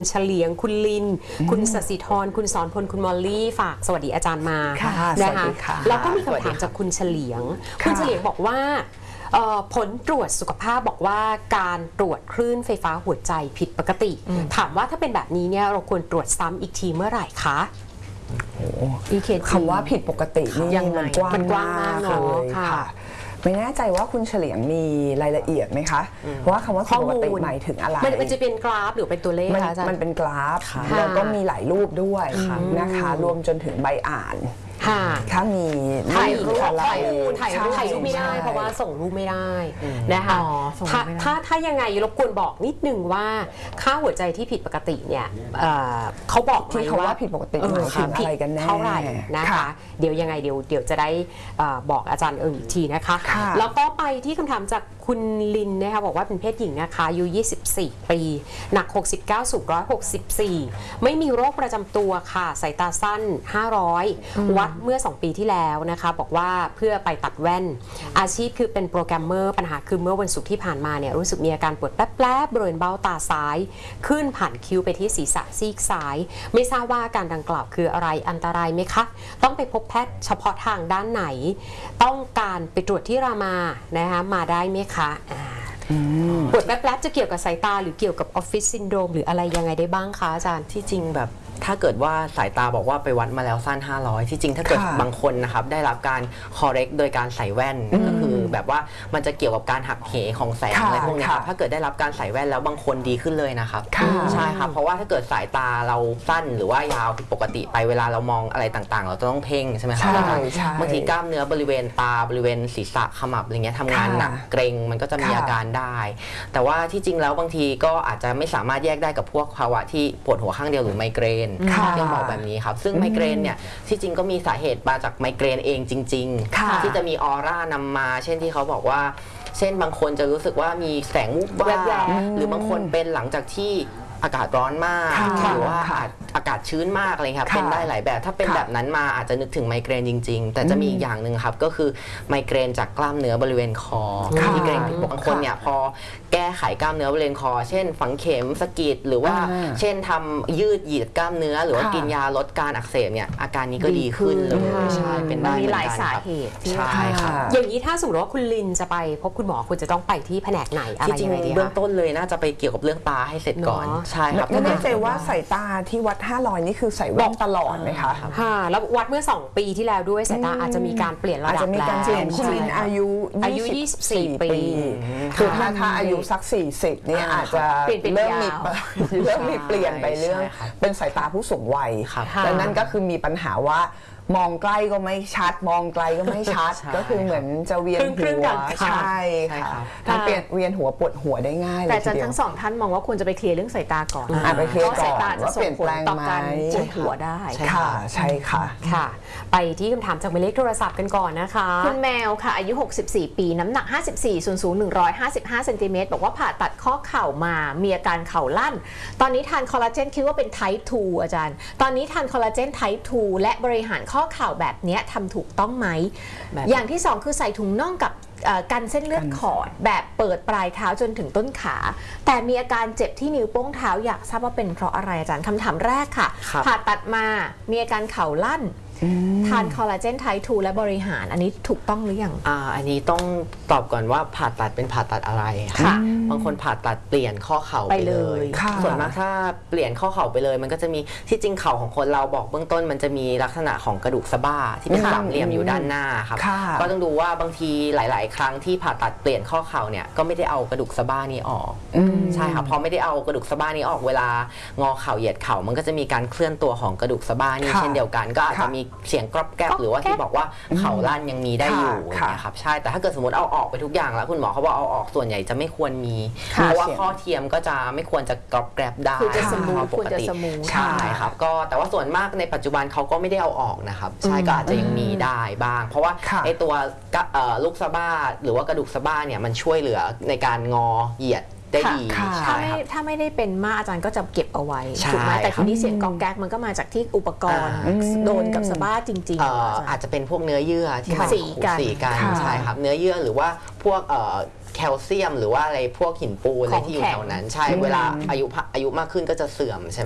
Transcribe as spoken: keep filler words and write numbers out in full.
เฉลียงคุณลินคุณสศิธรคุณสอนพลคุณมอลลี่ฝากสวัสดีอาจารย์มานะคะแล้วก็มีคำถามจากคุณเฉลียงคุณเฉลียงบอกว่าผลตรวจสุขภาพบอกว่าการตรวจคลื่นไฟฟ้าหัวใจผิดปกติถามว่าถ้าเป็นแบบนี้เนี่ยเราควรตรวจซ้ำอีกทีเมื่อไหร่คะคำว่าผิดปกตินี่มันกว้างมากเลยค่ะไม่แน่ใจว่าคุณเฉลียงมีรายละเอียดไหมคะเพราะว่าคำว่าผิดปกติหมายถึงอะไรมันจะเป็นกราฟหรือเป็นตัวเลขคะอาจารย์มันเป็นกราฟแล้วก็มีหลายรูปด้วยนะคะรวมจนถึงใบอ่านถ้ามีถ่ายรูปถ่ายรูปถ่ายรูปถ่ายรูปไม่ได้เพราะว่าส่งรูปไม่ได้นะคะถ้าถ้าถ้ายังไงรบกวนบอกนิดนึงว่าค่าหัวใจที่ผิดปกติเนี่ยเขาบอกที่เขาว่าผิดปกติหมายถึงอะไรกันแน่เท่าไหร่นะคะเดี๋ยวยังไงเดี๋ยวเดี๋ยวจะได้บอกอาจารย์เอิญอีกทีนะคะแล้วก็ไปที่คำถามจากคุณลินนะคะบอกว่าเป็นเพศหญิงนะคะอายุยี่สิบสี่ปีหนักหกสิบเก้าสูงหนึ่งร้อยหกสิบสี่ไม่มีโรคประจำตัวค่ะสายตาสั้นห้าร้อยวัดเมื่อสองปีที่แล้วนะคะบอกว่าเพื่อไปตัดแว่นอาชีพคือเป็นโปรแกรมเมอร์ปัญหาคือเมื่อวันศุกร์ที่ผ่านมาเนี่ยรู้สึกมีอาการปวดแป๊บๆบริเวณเบ้าตาซ้ายขึ้นผ่านคิ้วไปที่ศีรษะซีกซ้ายไม่ทราบว่าอาการดังกล่าวคืออะไรอันตรายไหมคะต้องไปพบแพทย์เฉพาะทางด้านไหนต้องการไปตรวจที่รามานะคะมาได้ไหมคะปวดแป๊บๆจะเกี่ยวกับสายตาหรือเกี่ยวกับออฟฟิศซินโดรมหรืออะไรยังไงได้บ้างคะอาจารย์ที่จริงแบบถ้าเกิดว่าสายตาบอกว่าไปวัดมาแล้วสั้นห้าร้อยที่จริงถ้าเกิดบางคนนะครับได้รับการ correct โดยการใส่แว่นก็คือแบบว่ามันจะเกี่ยวกับการหักเหของแสงอะไรพวกนี้ครับถ้าเกิดได้รับการใส่แว่นแล้วบางคนดีขึ้นเลยนะครับใช่ครับเพราะว่าถ้าเกิดสายตาเราสั้นหรือว่ายาวผิดปกติไปเวลาเรามองอะไรต่างๆเราจะต้องเพ่งใช่ไหมครับบางทีกล้ามเนื้อบริเวณตาบริเวณศีรษะขมับอะไรเงี้ยทำงานหนักเกร็งมันก็จะมีอาการได้แต่ว่าที่จริงแล้วบางทีก็อาจจะไม่สามารถแยกได้กับพวกภาวะที่ปวดหัวข้างเดียวหรือไมเกรนที่บอกแบบนี้ครับซึ่งไมเกรนเนี่ยที่จริงก็มีสาเหตุมาจากไมเกรนเองจริงๆที่จะมีออร่านำมาเช่นที่เขาบอกว่าเช่นบางคนจะรู้สึกว่ามีแสงวูบวาบหรือบางคนเป็นหลังจากที่อากาศร้อนมากหรือว่าอากาศชื้นมากอะไรครับเป็นได้หลายแบบถ้าเป็นแบบนั้นมาอาจจะนึกถึงไมเกรนจริงๆแต่จะมีอีกอย่างหนึ่งครับก็คือไมเกรนจากกล้ามเนื้อบริเวณคอที่เกรนผิดปกติบางคนเนี่ยพอแก้ไขกล้ามเนื้อบริเวณคอเช่นฝังเข็มสกีดหรือว่าเช่นทำยืดเหยียดกล้ามเนื้อหรือว่ากินยาลดการอักเสบเนี่ยอาการนี้ก็ดีขึ้นเลยใช่เป็นได้มีหลายสาเหตุใช่ค่ะอย่างนี้ถ้าสมมติว่าคุณลินจะไปพบคุณหมอคุณจะต้องไปที่แผนกไหนอะไรยังไงดีคะเบื้องต้นเลยน่าจะไปเกี่ยวกับเรื่องตาให้เสร็จก่อนใช่ครับไม่แน่ใจว่าสายตาที่วัดห้าร้อยนี่คือใส่แว่นตลอดไหมคะค่ะแล้ววัดเมื่อสองปีที่แล้วด้วยสายตาอาจจะมีการเปลี่ยนระดับแล้วคุณลินอายุอายุยี่สิบสี่ปีคือถ้าถ้าอายุสักสี่สิบเนี่ยอาจจะเริ่มมีเริ่มมีเปลี่ยนไปเรื่องเป็นสายตาผู้สูงวัยดังนั้นก็คือมีปัญหาว่ามองใกล้ก็ไม่ชัดมองไกลก็ไม่ชัดก็คือเหมือนจะเวียนหัวใช่ค่ะถ้าเปลี่ยนเวียนหัวปวดหัวได้ง่ายเลยแต่อาจารย์ทั้งสองท่านมองว่าควรจะไปเคลียร์เรื่องสายตาก่อนไปเคลียร์ก่อนว่าเปลี่ยนแปลงไหมปวดหัวได้ค่ะใช่ค่ะค่ะไปที่คำถามจากหมายเลขโทรศัพท์กันก่อนนะคะคุณแมวค่ะอายุหกสิบสี่ปีน้ำหนักห้าสิบสี่ส่วนสูงหนึ่งร้อยห้าสิบห้าเซนติเมตรบอกว่าผ่าตัดข้อเข่ามามีอาการเข่าลั่นตอนนี้ทานคอลลาเจนคิดว่าเป็นไทป์ทูอาจารย์ตอนนี้ทานคอลลาเจนไทป์ทูและบริหารข้อเข่าแบบนี้ทำถูกต้องไหมอย่างที่สองคือใส่ถุงน่องกับกันเส้นเลือดขอดแบบเปิดปลายเท้าจนถึงต้นขาแต่มีอาการเจ็บที่นิ้วโป้งเท้าอยากทราบว่าเป็นเพราะอะไรอาจารย์คำถามแรกค่ะผ่าตัดมามีอาการเข่าลั่นทานคอลลาเจนไทป์ทูและบริหารอันนี้ถูกต้องหรือยังอ่าอันนี้ต้องตอบก่อนว่าผ่าตัดเป็นผ่าตัดอะไรค่ะบางคนผ่าตัดเปลี่ยนข้อเข่าไปเลยส่วนมากถ้าเปลี่ยนข้อเข่าไปเลยมันก็จะมีที่จริงเข่าของคนเราบอกเบื้องต้นมันจะมีลักษณะของกระดูกสะบ้าที่เป็นสามเหลี่ยมอยู่ด้านหน้าครับก็ต้องดูว่าบางทีหลายๆครั้งที่ผ่าตัดเปลี่ยนข้อเข่าเนี่ยก็ไม่ได้เอากระดูกสะบ้านี้ออกใช่ครับพอไม่ได้เอากระดูกสะบ้านี้ออกเวลางอเข่าเหยียดเข่ามันก็จะมีการเคลื่อนตัวของกระดูกสะบ้านี่เช่นเดียวกันก็อาจจะมีเสียงกรอบแกรบหรือว่าที่บอกว่าเข่าลั่นยังมีได้อยู่นะครับใช่แต่ถ้าเกิดสมมติเอาออกไปทุกอย่างแล้วคุณหมอเขาบอกเอาออกส่วนใหญ่จะไม่ควรมีเพราะว่าข้อเทียมก็จะไม่ควรจะกรอบแกรบได้คือจะสมูทปกติใช่ครับก็แต่ว่าส่วนมากในปัจจุบันเขาก็ไม่ได้เอาออกนะครับใช่ก็อาจจะยังมีได้บ้างเพราะว่าไอตัวลูกสะบ้าหรือว่ากระดูกสะบ้าเนี่ยมันช่วยเหลือในการงอเหยียดได้ดีถ้าไม่ถ้าไม่ได้เป็นมากอาจารย์ก็จะเก็บเอาไว้ถูกไหมแต่ทีนี้เสียงกองแก๊กมันก็มาจากที่อุปกรณ์โดนกับสะบ้าจริงๆอาจจะเป็นพวกเนื้อเยื่อที่มันสีกันใช่ครับเนื้อเยื่อหรือว่าพวกแคคลเซียมหรือว่าอะไรพวกหินปูนอะไรที่อยู่แถวนั้นใช่เวลาอายุอายุมากขึ้นก็จะเสื่อมใช่ไหม